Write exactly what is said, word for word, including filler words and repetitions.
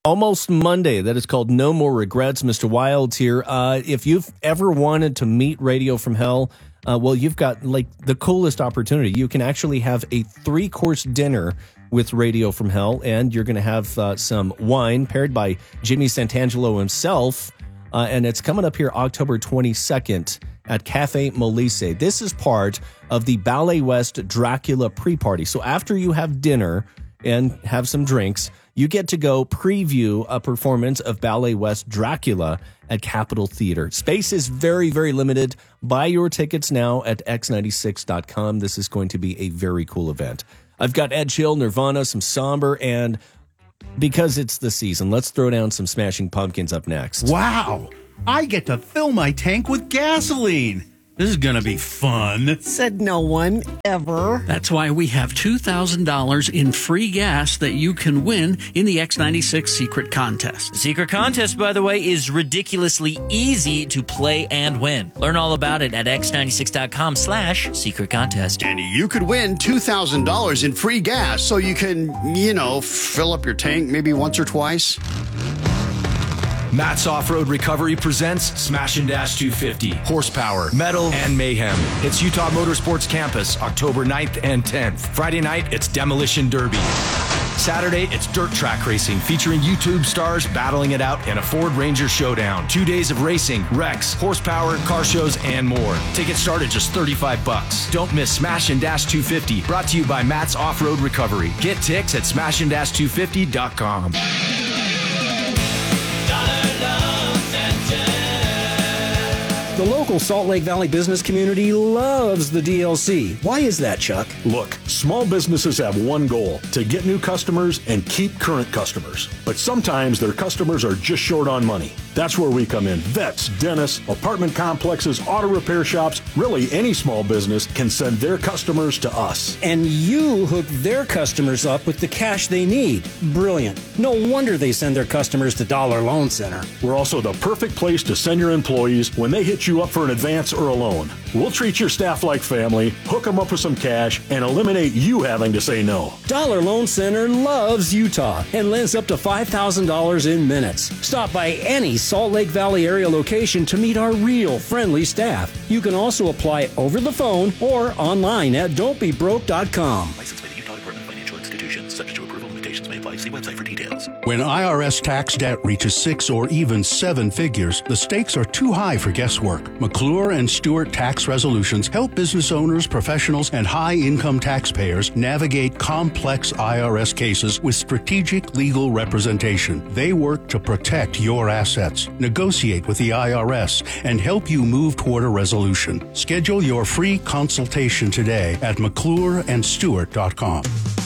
Almost Monday. That is called No More Regrets. Mister Wilds here. Uh, if you've ever wanted to meet Radio from Hell, uh, well, you've got like the coolest opportunity. You can actually have a three-course dinner with Radio from Hell, and you're going to have uh, some wine paired by Jimmy Santangelo himself, uh, and it's coming up here October twenty-second at Cafe Molise. This is part of the Ballet West Dracula pre-party. So after you have dinner and have some drinks, you get to go preview a performance of Ballet West Dracula at Capitol Theater. Space is very, very limited. Buy your tickets now at x ninety-six dot com. This is going to be a very cool event. I've got Edge Hill, Nirvana, some Somber, and because it's the season, let's throw down some Smashing Pumpkins up next. Wow! I get to fill my tank with gasoline. This is going to be fun. Said no one ever. That's why we have two thousand dollars in free gas that you can win in the X ninety-six Secret Contest. The Secret Contest, by the way, is ridiculously easy to play and win. Learn all about it at x ninety-six dot com slash secret contest. And you could win two thousand dollars in free gas so you can, you know, fill up your tank maybe once or twice. Matt's Off-Road Recovery presents Smashin' Dash two fifty. Horsepower, metal, and mayhem. It's Utah Motorsports Campus, October ninth and tenth. Friday night, it's Demolition Derby. Saturday, it's dirt track racing, featuring YouTube stars battling it out in a Ford Ranger showdown. Two days of racing, wrecks, horsepower, car shows, and more. Tickets start at just thirty-five bucks. Don't miss Smashin' Dash two fifty, brought to you by Matt's Off-Road Recovery. Get ticks at smashin dash two fifty dot com. The local Salt Lake Valley business community loves the D L C. Why is that, Chuck? Look, small businesses have one goal, to get new customers and keep current customers. But sometimes their customers are just short on money. That's where we come in. Vets, dentists, apartment complexes, auto repair shops, really any small business can send their customers to us. And you hook their customers up with the cash they need. Brilliant. No wonder they send their customers to Dollar Loan Center. We're also the perfect place to send your employees when they hit you up for an advance or a loan. We'll treat your staff like family, hook them up with some cash, and eliminate you having to say no. Dollar Loan Center loves Utah and lends up to five thousand dollars in minutes. Stop by any Salt Lake Valley area location to meet our real friendly staff. You can also apply over the phone or online at don't be broke dot com. Licensed by the Utah Department of Financial Institutions. Subject to approval, limitations may apply. See website for details. When I R S tax debt reaches six or even seven figures, the stakes are too high for guesswork. McClure and Stewart Tax Resolutions help business owners, professionals, and high-income taxpayers navigate complex I R S cases with strategic legal representation. They work to protect your assets, negotiate with the I R S, and help you move toward a resolution. Schedule your free consultation today at McClure and Stewart dot com.